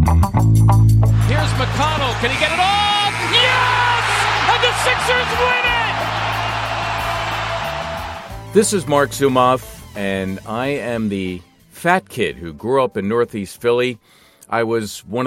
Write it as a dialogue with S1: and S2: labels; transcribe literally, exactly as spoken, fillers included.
S1: Here's McConnell. Can he get it off? Yes! And the Sixers win it!
S2: This is Mark Zumoff, and I am the fat kid who grew up in Northeast Philly. I was one of